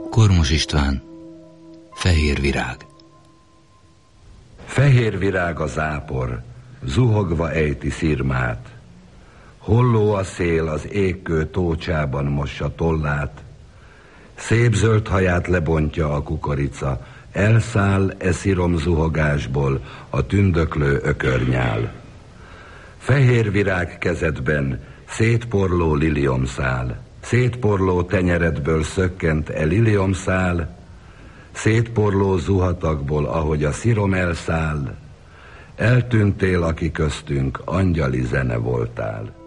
Kormos István, Fehér virág. Fehér virág a zápor, zuhogva ejti szirmát. Holló a szél az égkő tócsában mossa tollát. Szép zöld haját lebontja a kukorica, elszáll szirom zuhogásból a tündöklő ökörnyál. Fehér virág kezedben szétporló liliomszál, szétporló tenyeredből szökkent liliomszál, szétporló zuhatakból, ahogy a szirom elszáll, eltűntél, aki köztünk angyali zene voltál.